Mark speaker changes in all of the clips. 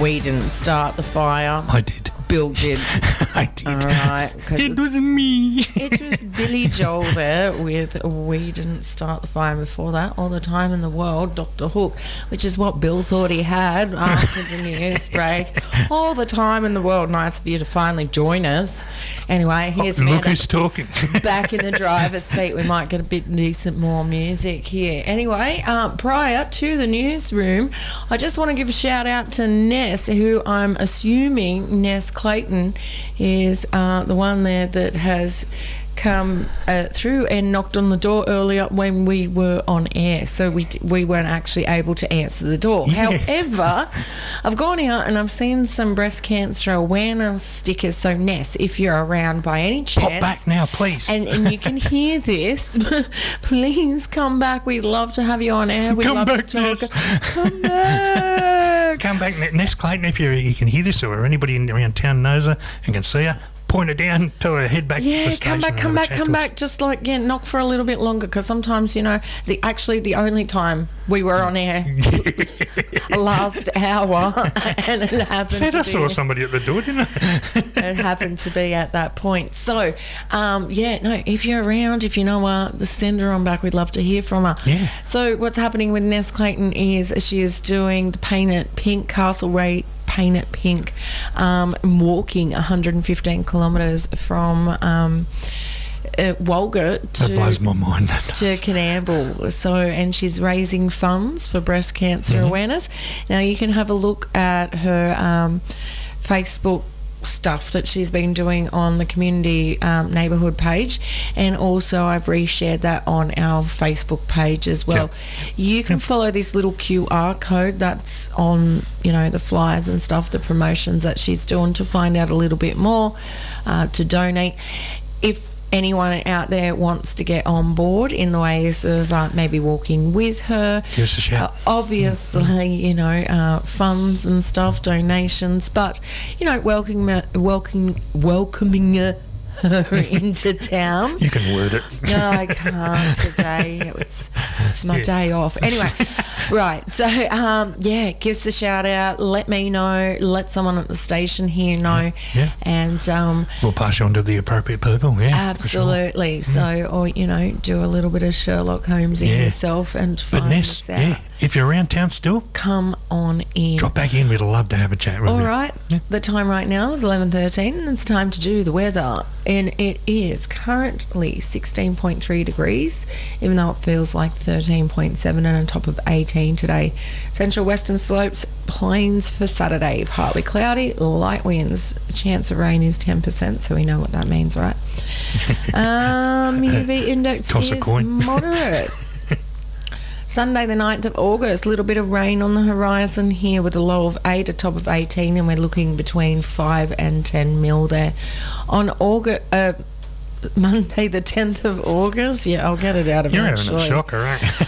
Speaker 1: We didn't start the fire.
Speaker 2: I did.
Speaker 1: Bill did.
Speaker 2: I did.
Speaker 1: All right.
Speaker 2: It was me.
Speaker 1: It was Billy Joel there with We Didn't Start the Fire. Before that, All the Time in the World, Dr. Hook, which is what Bill thought he had after the news break. All the time in the world. Nice of you to finally join us. Anyway, here's
Speaker 2: Look who's talking.
Speaker 1: back in the driver's seat. We might get a bit decent more music here. Anyway, prior to the newsroom, I just want to give a shout out to Ness, who I'm assuming Ness Clayton is the one there that has come through and knocked on the door earlier when we were on air, so we weren't actually able to answer the door.
Speaker 2: Yeah.
Speaker 1: However, I've gone out and I've seen some breast cancer awareness stickers. So Ness, if you're around by any chance,
Speaker 2: Pop back now, please.
Speaker 1: and you can hear this, please come back. We'd love to have you on air. We'd
Speaker 2: Come
Speaker 1: love
Speaker 2: back,
Speaker 1: to talk.
Speaker 2: Ness.
Speaker 1: Come back.
Speaker 2: Come back, Ness Clayton, if you can hear this, or anybody around town knows her and can see her, point her down, tell her to head back to the
Speaker 1: Yeah,
Speaker 2: station.
Speaker 1: come back. Just knock for a little bit longer, because sometimes, the only time we were on air last hour, and it happened
Speaker 2: Said
Speaker 1: to
Speaker 2: I
Speaker 1: be,
Speaker 2: saw somebody at the door, didn't I?
Speaker 1: it happened to be at that point. So, if you're around, if you know her, send her on back. We'd love to hear from her.
Speaker 2: Yeah.
Speaker 1: So what's happening with Ness Clayton is she is doing the Paint It Pink Castlereagh Paint It Pink, walking 115 kilometres from Walgett
Speaker 2: That blows my mind. That
Speaker 1: to
Speaker 2: does.
Speaker 1: Canamble. So, and she's raising funds for breast cancer awareness. Now you can have a look at her Facebook stuff that she's been doing on the community neighbourhood page, and also I've reshared that on our Facebook page as well. You can follow this little QR code that's on the flyers and stuff, the promotions that she's doing, to find out a little bit more, to donate. If anyone out there wants to get on board in the ways of maybe walking with her,
Speaker 2: Give us a shout.
Speaker 1: obviously, funds and stuff, donations, but, welcoming her into town.
Speaker 2: You can word it.
Speaker 1: No, I can't today. It's my day off. Anyway, right. So, give us a shout out. Let me know. Let someone at the station here know.
Speaker 2: Yeah.
Speaker 1: And
Speaker 2: We'll pass you on to the appropriate people. Yeah,
Speaker 1: absolutely. So, or do a little bit of Sherlock Holmes in yourself and
Speaker 2: But
Speaker 1: find
Speaker 2: Ness,
Speaker 1: us out.
Speaker 2: if you're around town still,
Speaker 1: Come on in.
Speaker 2: drop back in. We'd love to have a chat with you.
Speaker 1: All right.
Speaker 2: Yeah.
Speaker 1: The time right now is 11:13, and it's time to do the weather. And it is currently 16.3 degrees, even though it feels like 13.7, and on top of 18 today. Central Western Slopes, plains for Saturday. Partly cloudy, light winds. Chance of rain is 10%, so we know what that means, right? UV index
Speaker 2: Toss a
Speaker 1: is
Speaker 2: coin.
Speaker 1: moderate. Sunday the 9th of August, little bit of rain on the horizon here with a low of 8, a top of 18, and we're looking between 5 and 10 mil there. On Monday the 10th of August, I'll get it out
Speaker 2: You're having
Speaker 1: eventually.
Speaker 2: a shocker, aren't you?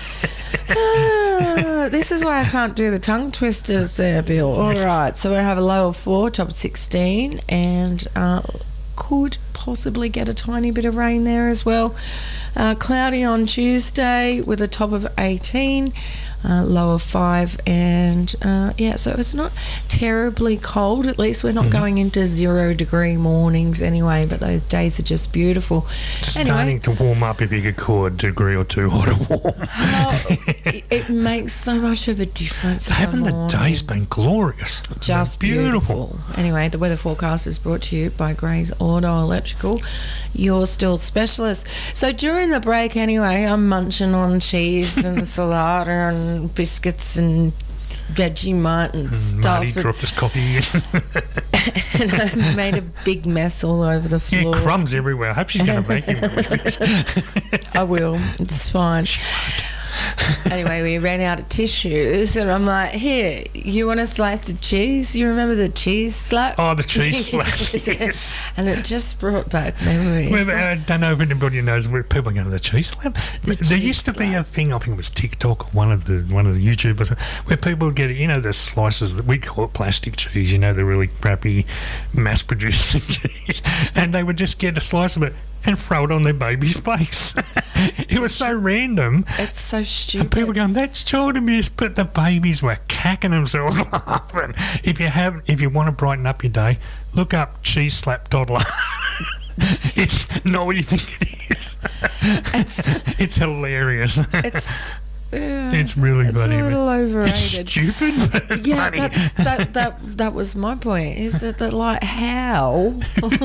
Speaker 1: This is why I can't do the tongue twisters there, Bill. All right, so we have a low of 4, top of 16, and could possibly get a tiny bit of rain there as well. Cloudy on Tuesday with a top of 18, low of 5, and so it's not terribly cold. At least we're not going into 0 degree mornings anyway, but those days are just beautiful.
Speaker 2: Starting to warm up if you could call a degree or two hot or warm.
Speaker 1: It makes so much of a difference.
Speaker 2: Haven't the days been glorious?
Speaker 1: Just beautiful. Anyway, the weather forecast is brought to you by Gray's Auto Electrical, your still specialist. So during the break anyway, I'm munching on cheese and salad and biscuits and Vegemite and stuff.
Speaker 2: Marty dropped his coffee.
Speaker 1: And I made a big mess all over the
Speaker 2: Yeah,
Speaker 1: floor.
Speaker 2: crumbs everywhere. I hope she's going to make him.
Speaker 1: I will. It's fine. Anyway, we ran out of tissues, and I'm like, here, you want a slice of cheese? You remember the cheese slap?
Speaker 2: Oh, the cheese slap. Yes.
Speaker 1: And it just brought back memories.
Speaker 2: Well, I don't know if anybody knows where people go to the cheese slap. There
Speaker 1: cheese
Speaker 2: used to be
Speaker 1: slap.
Speaker 2: a thing, I think it was TikTok or one of the YouTubers, where people would get, the slices that we call it plastic cheese, the really crappy mass-produced cheese, and they would just get a slice of it and throw it on their baby's face. It was so random.
Speaker 1: It's so stupid.
Speaker 2: And people going, that's child abuse, but the babies were cacking themselves laughing. If you want to brighten up your day, look up cheese slap toddler. It's not what you think it is. It's hilarious. It's really funny.
Speaker 1: It's a little overrated.
Speaker 2: It's stupid, but
Speaker 1: Yeah,
Speaker 2: funny.
Speaker 1: that was my point. Is that like how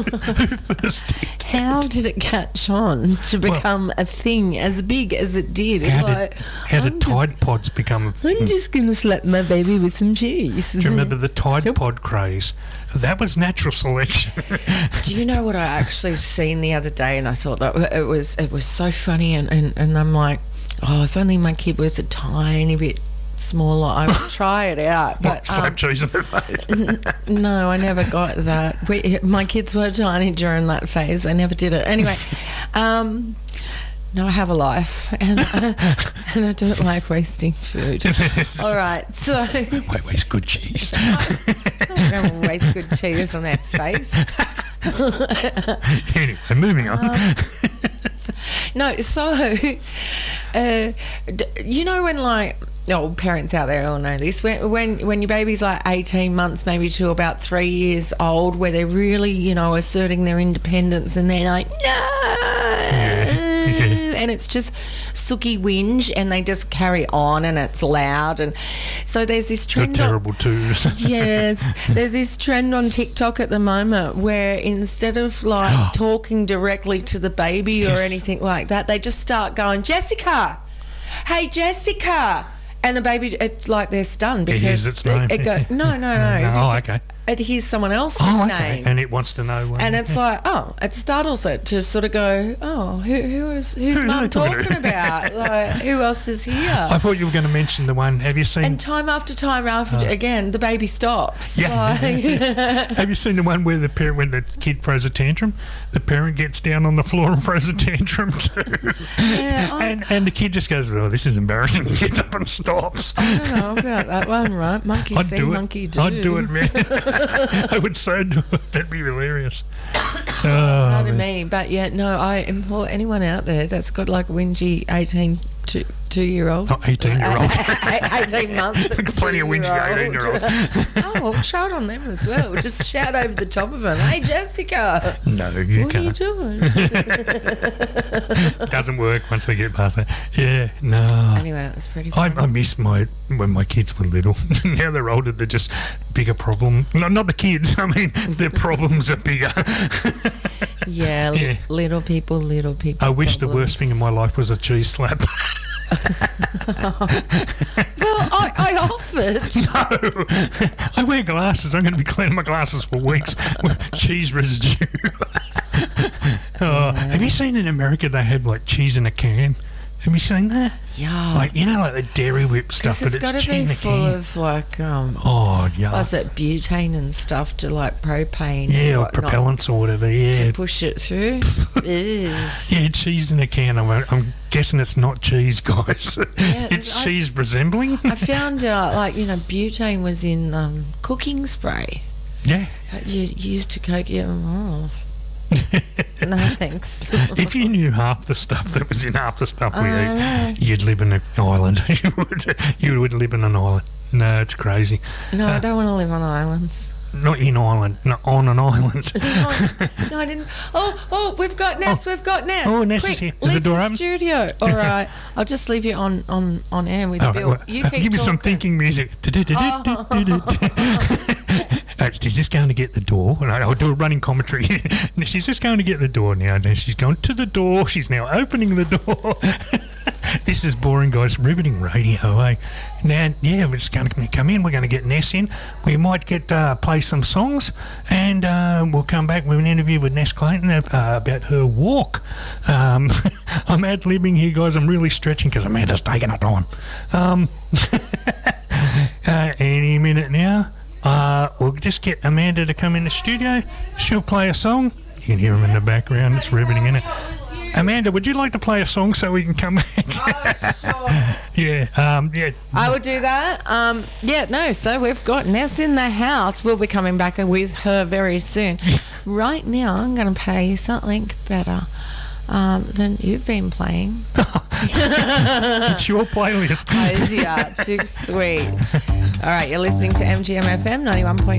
Speaker 1: how did it catch on to become a thing as big as it did?
Speaker 2: How did Tide Pods become a thing?
Speaker 1: I'm just gonna slap my baby with some cheese.
Speaker 2: Do you remember the Tide Pod craze? That was natural selection.
Speaker 1: Do you know what I actually seen the other day, and I thought that it was so funny, and I'm like, oh, if only my kid was a tiny bit smaller, I would try it out. But
Speaker 2: slap cheese in their face.
Speaker 1: No, I never got that. My kids were tiny during that phase. I never did it. Anyway, no, I have a life, and I don't like wasting food. All right, so
Speaker 2: waste good cheese.
Speaker 1: I'm going to waste good cheese on their face.
Speaker 2: Anyway, moving on.
Speaker 1: No, so you know when parents out there all know this, when your baby's like 18 months maybe to about 3 years old, where they're really asserting their independence, and they're like and it's just sooky whinge, and they just carry on, and it's loud, and so there's this trend.
Speaker 2: They're terrible too.
Speaker 1: Yes, there's this trend on TikTok at the moment where instead of talking directly to the baby or anything like that, they just start going, Jessica, hey Jessica, and the baby, it's like they're stunned because
Speaker 2: it hears its name.
Speaker 1: No.
Speaker 2: Oh, okay.
Speaker 1: It hears someone else's name,
Speaker 2: and it wants to know.
Speaker 1: And it's like, it startles it to sort of go, who's Mum talking about? Like, who else is here?
Speaker 2: I thought you were going to mention the one. Have you seen?
Speaker 1: And time after again, the baby stops.
Speaker 2: Yeah. Have you seen the one where when the kid throws a tantrum, the parent gets down on the floor and throws a tantrum too?
Speaker 1: Yeah,
Speaker 2: and the kid just goes, well, this is embarrassing. He gets up and stops.
Speaker 1: I don't know about that one, right? Monkey see, monkey do.
Speaker 2: I'd do it, man. I would so do it. That'd be hilarious.
Speaker 1: Pardon me, but yeah, no, I implore anyone out there that's got like a whingy 2-year-old.
Speaker 2: Not 18-year-old.
Speaker 1: 18 months.
Speaker 2: Plenty of whingy 18-year-old.
Speaker 1: Oh, shout on them as well. Just shout over the top of them. Hey, Jessica.
Speaker 2: No, you
Speaker 1: what
Speaker 2: can't.
Speaker 1: What are you doing?
Speaker 2: Doesn't work once they get past that. Yeah, no.
Speaker 1: Anyway, it was pretty funny.
Speaker 2: I miss when my kids were little. Now they're older, they're just bigger problem. No, not the kids. I mean, their problems are bigger.
Speaker 1: Yeah. Little people.
Speaker 2: I wish the worst thing in my life was a cheese slap.
Speaker 1: Well, I offered.
Speaker 2: No, I wear glasses. I'm going to be cleaning my glasses for weeks with cheese residue. Have you seen in America they have like cheese in a can? Have you seen that?
Speaker 1: Yeah.
Speaker 2: Like, like the Dairy Whip stuff, but
Speaker 1: it's got to be full of like
Speaker 2: yeah.
Speaker 1: Was it butane and stuff to like propane?
Speaker 2: Yeah, or propellants or whatever. Yeah.
Speaker 1: To push it through.
Speaker 2: Yeah, cheese in a can. I'm guessing it's not cheese, guys. Yeah, it's cheese resembling.
Speaker 1: I found out butane was in cooking spray.
Speaker 2: Yeah.
Speaker 1: You used to coat your off. No thanks.
Speaker 2: If you knew half the stuff that was in half the stuff we eat, you'd live in an island. You would live in an island. No, it's crazy.
Speaker 1: No, I don't want to live on islands.
Speaker 2: Not in Ireland, not on an island.
Speaker 1: No, I didn't. Oh, we've got Ness. We've got Ness.
Speaker 2: Oh, Ness is here. Is the door open?
Speaker 1: Studio. All right, I'll just leave you on air with Bill.
Speaker 2: Well,
Speaker 1: you keep
Speaker 2: give me some
Speaker 1: talking.
Speaker 2: thinking music. She's just going to get the door. And I'll do a running commentary. She's just going to get the door now. She's going to the door. She's now opening the door. This is Boring Guys Riveting Radio, eh? Now, yeah, we're just going to come in. We're going to get Ness in. We might play some songs, and we'll come back with an interview with Ness Clayton about her walk. I'm ad-libbing here, guys. I'm really stretching because Amanda's taking her time. Any minute now. We'll just get Amanda to come in the studio. She'll play a song. You can hear them in the background. It's riveting, isn't it? Amanda, would you like to play a song so we can come back?
Speaker 1: Oh, sure.
Speaker 2: Yeah.
Speaker 1: I will do that. So we've got Ness in the house. We'll be coming back with her very soon. Right now, I'm going to play you something better than you've been playing.
Speaker 2: It's your playlist.
Speaker 1: Hosier, too sweet. All right, you're listening to MGM FM 91.9.